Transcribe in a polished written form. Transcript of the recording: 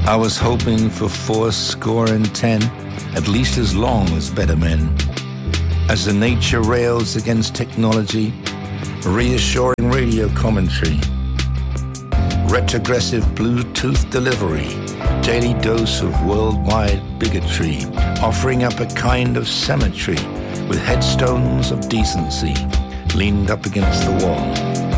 I was hoping for fourscore and 10, at least as long as better men. As the nature rails against technology, reassuring radio commentary, retrogressive Bluetooth delivery, daily dose of worldwide bigotry, offering up a kind of cemetery with headstones of decency leaned up against the wall.